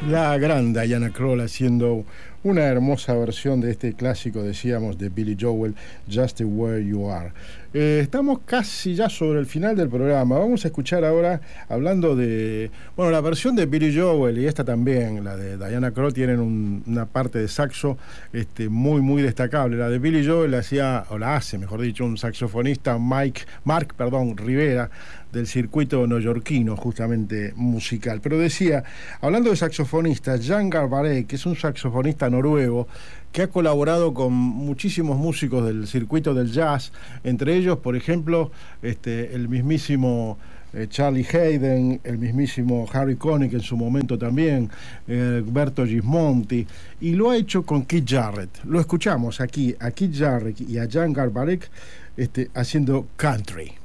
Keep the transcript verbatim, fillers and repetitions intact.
La gran Diana Krall haciendo una hermosa versión de este clásico, decíamos, de Billy Joel, Just the Way You Are. Eh, estamos casi ya sobre el final del programa. Vamos a escuchar ahora, hablando de... Bueno, la versión de Billy Joel y esta también, la de Diana Krall, tienen un, una parte de saxo este, muy, muy destacable. La de Billy Joel la hacía, o la hace, mejor dicho, un saxofonista, Mike, Mark, perdón, Rivera, del circuito neoyorquino, justamente musical. Pero decía, hablando de saxofonistas, Jan Garbarek, que es un saxofonista noruego que ha colaborado con muchísimos músicos del circuito del jazz, entre ellos, por ejemplo, este, el mismísimo eh, Charlie Hayden, el mismísimo Harry Connick en su momento también, eh, Berto Gismonti, y lo ha hecho con Keith Jarrett. Lo escuchamos aquí, a Keith Jarrett y a Jan Garbarek este, haciendo country.